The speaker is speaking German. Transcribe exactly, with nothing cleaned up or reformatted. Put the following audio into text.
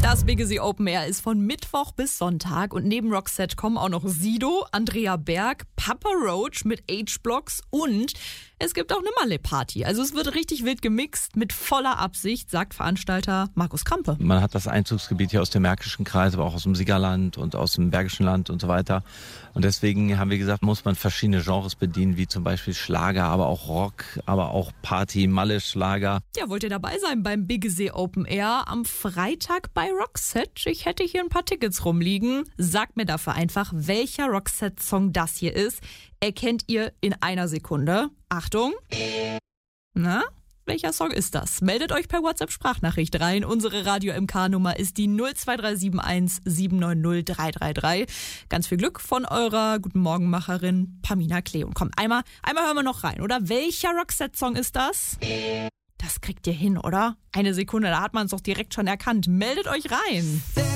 Das Biggesi Open Air ist von Mittwoch bis Sonntag und neben Roxette kommen auch noch Sido, Andrea Berg, Papa Roach mit H-Blocks und es gibt auch eine Malle-Party. Also es wird richtig wild gemixt mit voller Absicht, sagt Veranstalter Markus Krampe. Man hat das Einzugsgebiet hier aus dem Märkischen Kreis, aber auch aus dem Siegerland und aus dem Bergischen Land und so weiter. Und deswegen haben wir gesagt, muss man verschiedene Genres bedienen, wie zum Beispiel Schlager, aber auch Rock, aber auch Party, Malle-Schlager. Ja, wollt ihr dabei sein beim Biggesi Open Air am Freitag bei Roxette? Ich hätte hier ein paar Tickets rumliegen. Sagt mir dafür einfach, welcher Roxette-Song das hier ist. Erkennt ihr in einer Sekunde. Achtung. Na, welcher Song ist das? Meldet euch per WhatsApp-Sprachnachricht rein. Unsere Radio-M K-Nummer ist die null zwei drei sieben eins sieben neun null drei drei drei. Ganz viel Glück von eurer Guten Morgen-Macherin Pamina Kleon. Kommt, einmal, einmal hören wir noch rein, oder? Welcher Roxette-Song ist das? Das kriegt ihr hin, oder? Eine Sekunde, da hat man es doch direkt schon erkannt. Meldet euch rein.